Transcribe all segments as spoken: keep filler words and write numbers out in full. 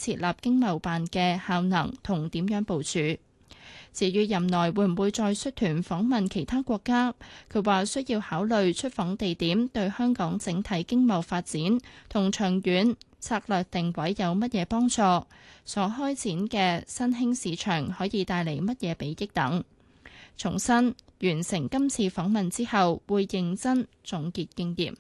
設立經貿辦嘅效能同點樣部署。至於任內會唔會再率團訪問其他國家，佢話需要考慮出訪地點對香港整體經貿發展同長遠策略定位有乜嘢幫助，所開展嘅新興市場可以帶嚟乜嘢裨益等。重申完成今次訪問之後，會認真總結經驗。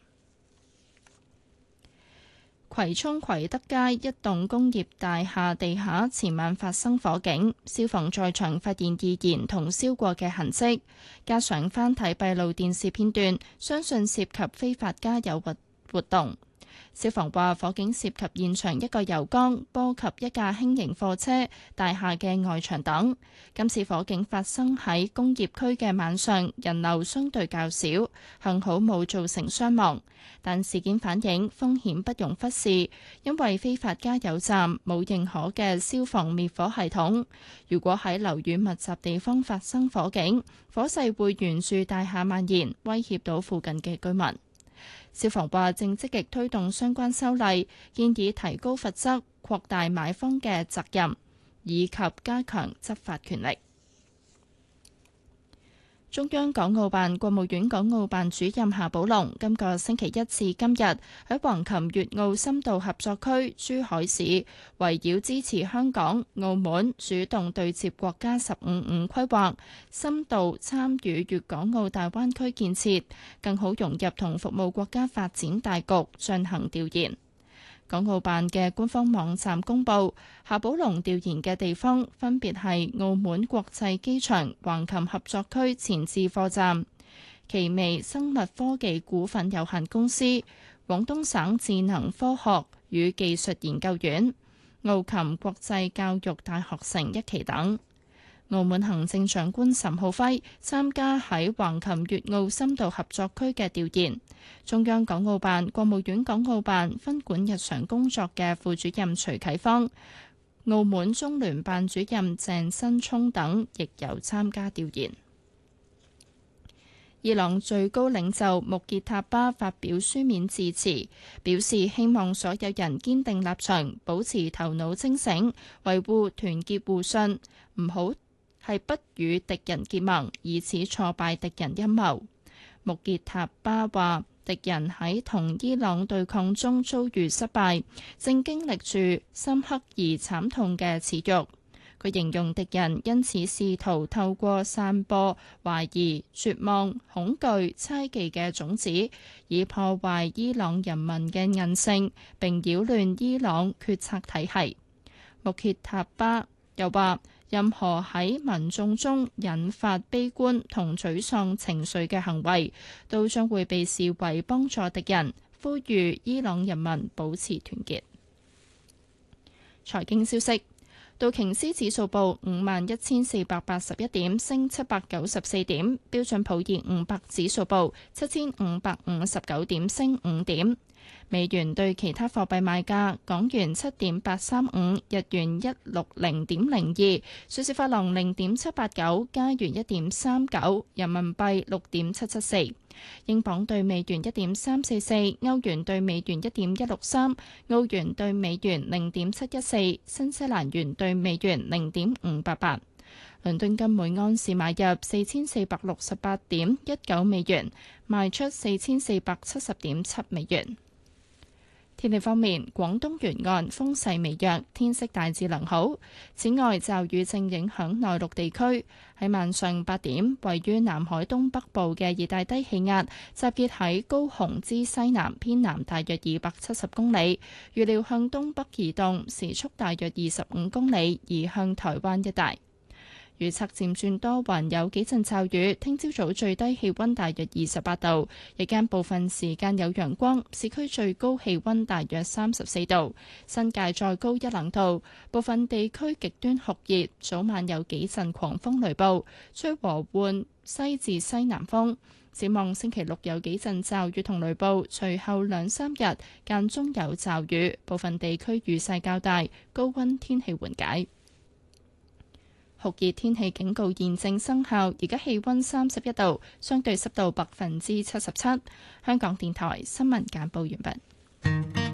葵涌葵德街一棟工業大廈地下前晚發生火警，消防在場發現易燃同燒過嘅痕跡，加上翻睇閉路電視片段，相信涉及非法加油活活動。消防話火警涉及現場一個油缸，波及一架輕型貨車、大廈嘅外牆等。今次火警發生喺工業區嘅晚上，人流相對較少，幸好冇造成傷亡。但事件反映風險不容忽視，因為非法加油站冇認可嘅消防滅火系統。如果喺樓宇密集地方發生火警，火勢會沿住大廈蔓延，威脅到附近嘅居民。消防話正積極推動相關修例，建議提高罰則、擴大買方嘅責任，以及加強執法權力。中央港澳辦、國務院港澳辦主任夏寶龍今個星期一至今日喺橫琴粵澳深度合作區珠海市，圍繞支持香港、澳門主動對接國家十五五規劃，深度參與粵港澳大灣區建設，更好融入同服務國家發展大局進行調研。港澳辦嘅官方網站公佈，夏寶龍調研嘅地方分別係澳門國際機場橫琴合作區前置貨站、奇微生物科技股份有限公司、廣東省智能科學與技術研究院、澳琴國際教育大學城一期等。澳門行政長官岑浩輝參加喺橫琴粵澳深度合作區嘅調研。中央港澳辦、國務院港澳辦分管日常工作嘅副主任徐啟芳、澳門中聯辦主任鄭新聰等亦有參加調研。伊朗最高領袖穆傑塔巴發表書面致辭，表示希望所有人堅定立場，保持頭腦清醒，維護團結互信，唔好係不與敵人結盟，以此挫敗敵人陰謀。穆傑塔巴話：敵人喺同伊朗對抗中遭遇失敗，正經歷住深刻而慘痛嘅恥辱。佢形容敵人因此試圖透過散播懷疑、絕望、恐懼、猜忌嘅種子，以破壞伊朗人民嘅韌性，並擾亂伊朗決策體系。穆傑塔巴又話：任何喺民眾中引發悲觀同沮喪情緒嘅行為，都將會被視為幫助敵人，呼籲伊朗人民保持團結。財經消息。道瓊斯指數報五萬一千四百八十一點，升七百九十四點。標準普爾五百指數報七千五百五十九點，升五點。美元對其他貨幣賣價：港元七點八三五，日元一六零點零二，瑞士法郎零點七八九，加元一點三九，人民幣六點七七四。英鎊對美元一點三四四，歐元對美元一點一六三，澳元對美元零點七一四，新西蘭元對美元零點五八八。倫敦金每安士買入四千四百六十八點一九美元，賣出四千四百七十點七美元。天氣方面，廣東沿岸風勢微弱，天色大致良好。此外，驟雨正影響內陸地區。喺晚上八點，位於南海東北部嘅熱帶低氣壓集結喺高雄之西南偏南大約二百七十公里，預料向東北移動，時速大約二十五公里，移向台灣一帶。預測漸轉多雲，有幾陣驟雨。聽朝早最低氣溫大約二十八度，日間部分時間有陽光。市區最高氣溫大約三十四度，新界再高一兩度。部分地區極端酷熱，早晚有幾陣狂風雷暴，吹和緩西至西南風。展望星期六有幾陣驟雨同雷暴，隨後兩三日間中有驟雨，部分地區雨勢較大，高溫天氣緩解。酷熱天氣警告現正生效，而家氣溫三十一度，相對濕度百分之七十七。香港電台新聞簡報完畢。